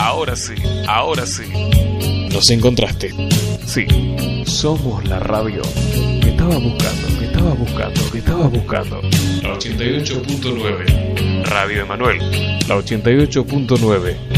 Ahora sí, ahora sí. Nos encontraste. Sí, somos la radio que estabas buscando, que estabas buscando, que estabas buscando. La 88.9. Radio Emanuel. La 88.9.